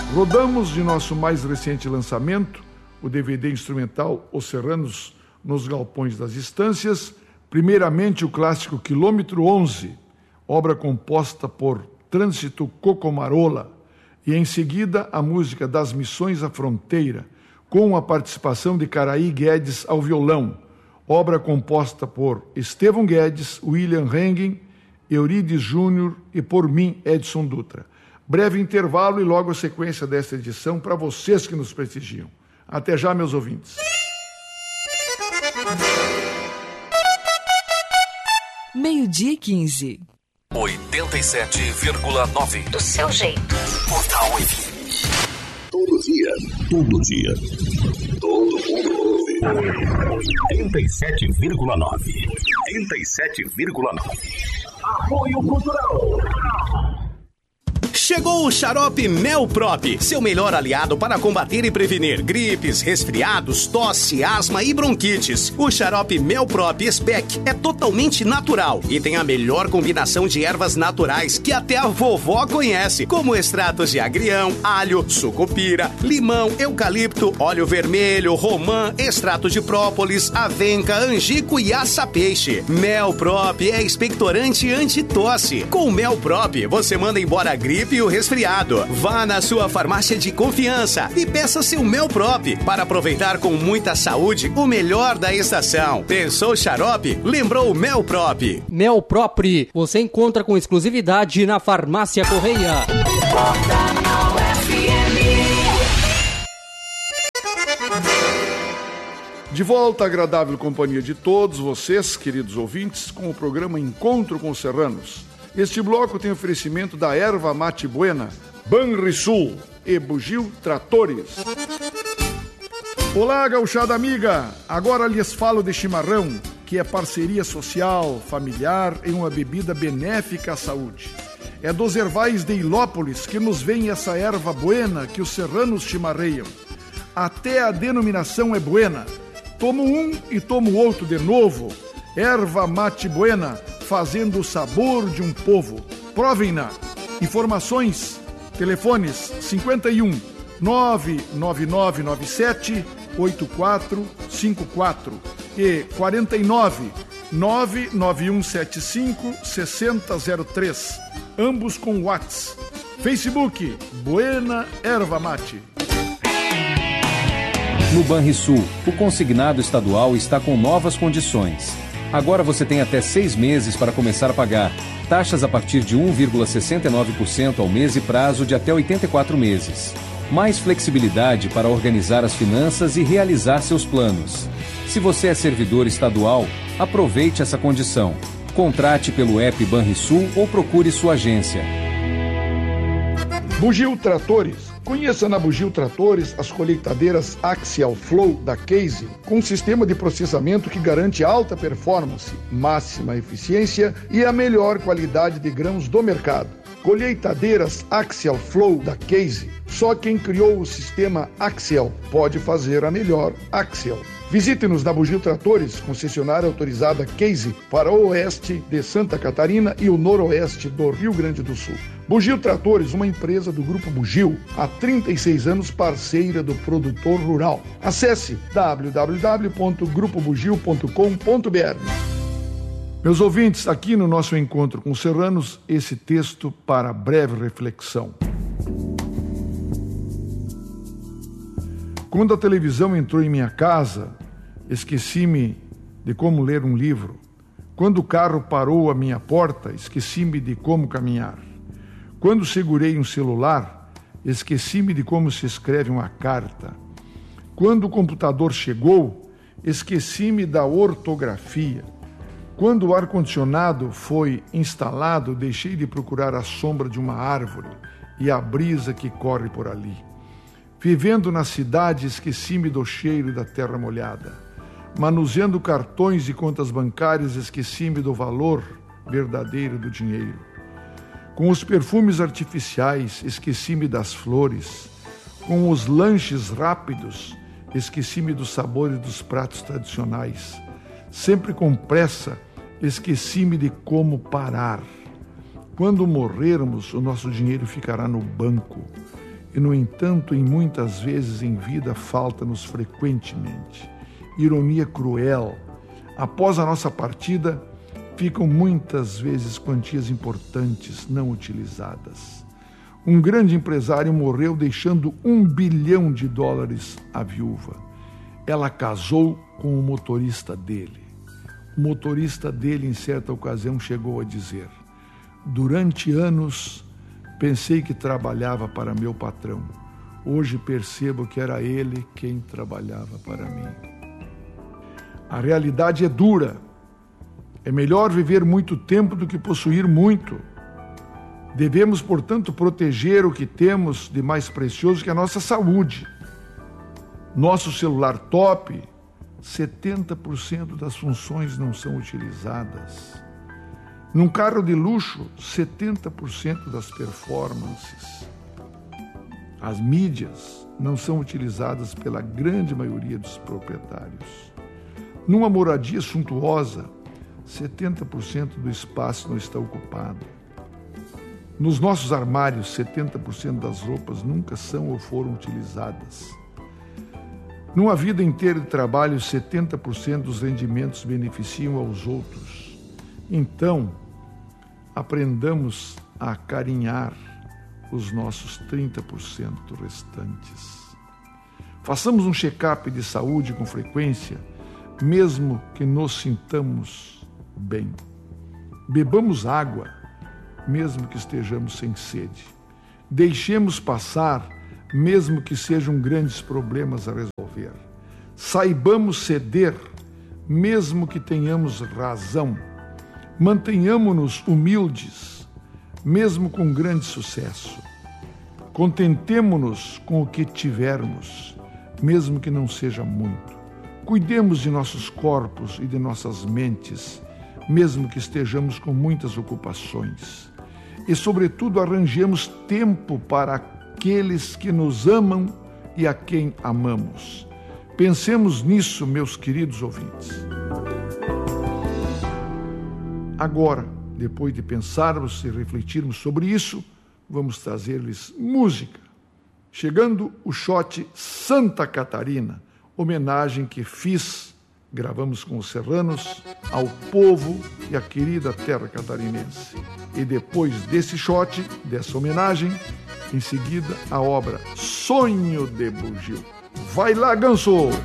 Rodamos de nosso mais recente lançamento, o DVD instrumental Os Serranos nos Galpões das Estâncias, primeiramente o clássico Quilômetro 11, obra composta por Trânsito Cocomarola, e em seguida a música Das Missões à Fronteira, com a participação de Caraí Guedes ao violão, obra composta por Estevão Guedes, William Hengen, Eurides Júnior e por mim, Edson Dutra. Breve intervalo e logo a sequência desta edição para vocês que nos prestigiam. Até já, meus ouvintes. Meio-dia e 15. 87,9. Do seu jeito. Portal FM. Todo dia. Todo dia. Todo mundo ouve. 87,9. 87,9. Apoio Cultural. Chegou o xarope Melprop, seu melhor aliado para combater e prevenir gripes, resfriados, tosse, asma e bronquites. O xarope Melprop Spec é totalmente natural e tem a melhor combinação de ervas naturais que até a vovó conhece, como extratos de agrião, alho, sucupira, limão, eucalipto, óleo vermelho, romã, extrato de própolis, avenca, angico e aça-peixe. Melprop é expectorante anti-tosse. Com Melprop, você manda embora a gripe e o resfriado. Vá na sua farmácia de confiança e peça seu Melprop para aproveitar com muita saúde o melhor da estação. Pensou xarope? Lembrou Melprop. Melprop, você encontra com exclusividade na Farmácia Correia. De volta à agradável companhia de todos vocês, queridos ouvintes, com o programa Encontro com os Serranos. Este bloco tem oferecimento da Erva Mate Buena, Banrisul e Bugio Tratores. Olá, gauchada amiga! Agora lhes falo de chimarrão, que é parceria social, familiar e uma bebida benéfica à saúde. É dos ervais de Ilópolis que nos vem essa erva buena que os serranos chimarreiam. Até a denominação é buena. Tomo um e tomo outro de novo. Erva Mate Buena, fazendo o sabor de um povo. Provem-na. Informações, telefones 51 99997 8454 e 49 99175 6003. Ambos com WhatsApp. Facebook, Buena Erva Mate. No Banrisul, o consignado estadual está com novas condições. Agora você tem até 6 meses para começar a pagar. Taxas a partir de 1,69% ao mês e prazo de até 84 meses. Mais flexibilidade para organizar as finanças e realizar seus planos. Se você é servidor estadual, aproveite essa condição. Contrate pelo app Banrisul ou procure sua agência. Bugio Tratores. Conheça na Bugio Tratores as colheitadeiras Axial Flow da Case, com um sistema de processamento que garante alta performance, máxima eficiência e a melhor qualidade de grãos do mercado. Colheitadeiras Axial Flow da Case. Só quem criou o sistema Axial pode fazer a melhor Axial. Visite-nos na Bugio Tratores, concessionária autorizada Case para o oeste de Santa Catarina e o noroeste do Rio Grande do Sul. Bugio Tratores, uma empresa do Grupo Bugio, há 36 anos parceira do produtor rural. Acesse www.grupobugio.com.br. Meus ouvintes, aqui no nosso encontro com os serranos, esse texto para breve reflexão. Quando a televisão entrou em minha casa, esqueci-me de como ler um livro. Quando o carro parou à minha porta, esqueci-me de como caminhar. Quando segurei um celular, esqueci-me de como se escreve uma carta. Quando o computador chegou, esqueci-me da ortografia. Quando o ar-condicionado foi instalado, deixei de procurar a sombra de uma árvore e a brisa que corre por ali. Vivendo na cidade, esqueci-me do cheiro da terra molhada. Manuseando cartões e contas bancárias, esqueci-me do valor verdadeiro do dinheiro. Com os perfumes artificiais, esqueci-me das flores. Com os lanches rápidos, esqueci-me dos sabores dos pratos tradicionais. Sempre com pressa, esqueci-me de como parar. Quando morrermos, o nosso dinheiro ficará no banco. e, no entanto, em muitas vezes em vida falta-nos frequentemente. Ironia cruel. Após a nossa partida, ficam muitas vezes quantias importantes não utilizadas. Um grande empresário morreu deixando $1 bilhão à viúva. Ela casou com o motorista dele. O motorista dele, em certa ocasião, chegou a dizer: durante anos, pensei que trabalhava para meu patrão. Hoje percebo que era ele quem trabalhava para mim. A realidade é dura. É melhor viver muito tempo do que possuir muito. Devemos, portanto, proteger o que temos de mais precioso, que é a nossa saúde. Nosso celular top, 70% das funções não são utilizadas. Num carro de luxo, 70% das performances. As mídias não são utilizadas pela grande maioria dos proprietários. Numa moradia suntuosa, 70% do espaço não está ocupado. Nos nossos armários, 70% das roupas nunca são ou foram utilizadas. Numa vida inteira de trabalho, 70% dos rendimentos beneficiam aos outros. Então, aprendamos a acarinhar os nossos 30% restantes. Façamos um check-up de saúde com frequência, mesmo que nos sintamos bem. Bebamos água, mesmo que estejamos sem sede. Deixemos passar, mesmo que sejam grandes problemas a resolver. Saibamos ceder, mesmo que tenhamos razão. Mantenhamo-nos humildes, mesmo com grande sucesso. Contentemo-nos com o que tivermos, mesmo que não seja muito. Cuidemos de nossos corpos e de nossas mentes, mesmo que estejamos com muitas ocupações. E, sobretudo, arranjemos tempo para aqueles que nos amam e a quem amamos. Pensemos nisso, meus queridos ouvintes. Agora, depois de pensarmos e refletirmos sobre isso, vamos trazer-lhes música. Chegando o shot Santa Catarina, homenagem que gravamos com os serranos, ao povo e à querida terra catarinense. E depois desse shot, dessa homenagem, em seguida a obra Sonho de Bugio. Vai lá, Ganso!